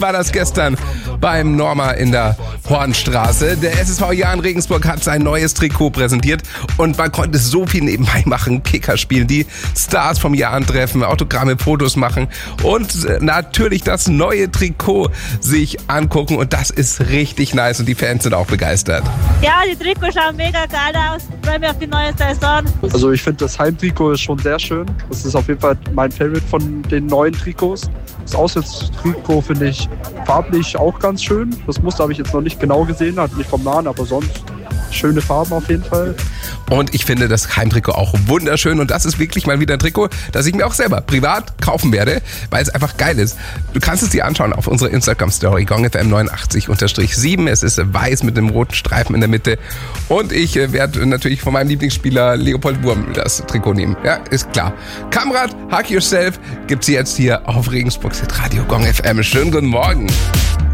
war das gestern beim Norma in der Hornstraße. Der SSV Jahn Regensburg hat sein neues Trikot präsentiert und man konnte so viel nebenbei machen. Kicker spielen, die Stars vom Jahn treffen, Autogramme, Fotos machen und natürlich das neue Trikot sich angucken und das ist richtig nice und die Fans sind auch begeistert. Ja, die Trikots schauen mega geil aus. Ich freue mich auf die neue Saison. Also ich finde das Heimtrikot ist schon sehr schön. Das ist auf jeden Fall mein Favorite von den neuen Trikots. Das Auswärtstrikot finde ich farblich auch ganz schön. Das Muster habe ich jetzt noch nicht genau gesehen, halt nicht vom Nahen, aber sonst schöne Farben auf jeden Fall. Und ich finde das Heimtrikot auch wunderschön und das ist wirklich mal wieder ein Trikot, das ich mir auch selber privat kaufen werde, weil es einfach geil ist. Du kannst es dir anschauen auf unserer Instagram-Story, gongfm89_7. Es ist weiß mit einem roten Streifen in der Mitte und ich werde natürlich von meinem Lieblingsspieler Leopold Wurm das Trikot nehmen. Ja, ist klar. Kamrat, Hug Yourself gibt's jetzt hier auf Regensburgs Radio Gong FM. Schönen guten Morgen.